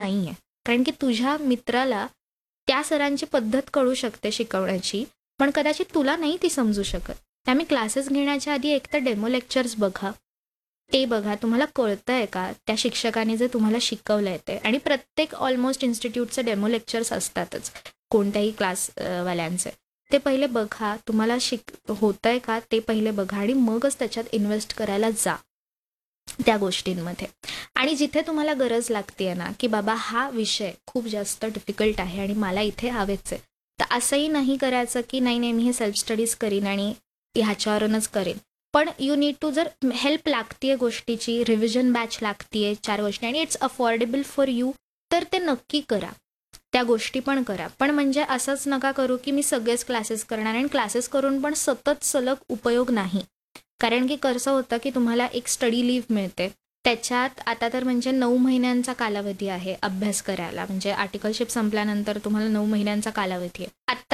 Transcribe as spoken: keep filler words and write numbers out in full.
नाही आहे. कारण की तुझ्या मित्राला त्या सरांची पद्धत कळू शकते शिकवण्याची, पण कदाचित तुला नाही ती समजू शकत. त्यामुळे क्लासेस घेण्याच्या आधी एक तर डेमो लेक्चर्स बघा, ते बघा तुम्हाला कळतंय का त्या शिक्षकाने जे तुम्हाला शिकवलंय ते. आणि प्रत्येक ऑलमोस्ट इन्स्टिट्यूटचे डेमो लेक्चर्स असतातच कोणत्याही क्लास वाल्यांचे. ते पहिले बघा, तुम्हाला शिक होतंय का ते पहिले बघा आणि मगच त्याच्यात इन्व्हेस्ट करायला जा त्या गोष्टींमध्ये. आणि जिथे तुम्हाला गरज लागते ना की बाबा हा विषय खूप जास्त डिफिकल्ट आहे आणि मला इथे हवेच आहे, तर असंही नाही करायचं की नाही नाही मी हे सेल्फ स्टडीज करीन आणि ह्याच्यावरूनच करेन. पण यू नीड टू, जर हेल्प लागतीये गोष्टीची, रिव्हिजन बॅच लागतीये चार गोष्टी आणि इट्स अफोर्डेबल फॉर यू, तर ते नक्की करा. त्या गोष्टी पण करा. पण म्हणजे असंच नका करू की मी सगळेच क्लासेस करणार आणि क्लासेस करून पण सतत सलग उपयोग नाही. कारण की कसं होतं की तुम्हाला एक स्टडी लीव्ह मिळते, त्याच्यात आता तर म्हणजे नऊ महिन्यांचा कालावधी आहे अभ्यास करायला. म्हणजे आर्टिकलशिप संपल्यानंतर तुम्हाला नऊ महिन्यांचा कालावधी आहे. आत्ता